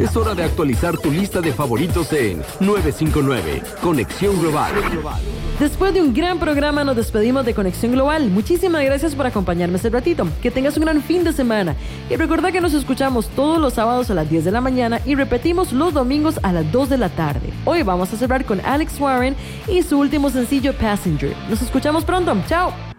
Es hora de actualizar tu lista de favoritos en 959, Conexión Global. Después de un gran programa nos despedimos de Conexión Global. Muchísimas gracias por acompañarme este ratito. Que tengas un gran fin de semana. Y recuerda que nos escuchamos todos los sábados a las 10 de la mañana y repetimos los domingos a las 2 de la tarde. Hoy vamos a cerrar con Alex Warren y su último sencillo Passenger. Nos escuchamos pronto. ¡Chao!